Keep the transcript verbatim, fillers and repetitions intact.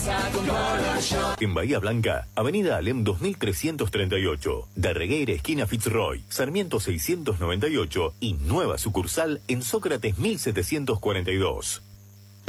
En Bahía Blanca, Avenida Alem dos mil trescientos treinta y ocho, de Regueira esquina Fitzroy, Sarmiento seiscientos noventa y ocho y nueva sucursal en Sócrates mil setecientos cuarenta y dos.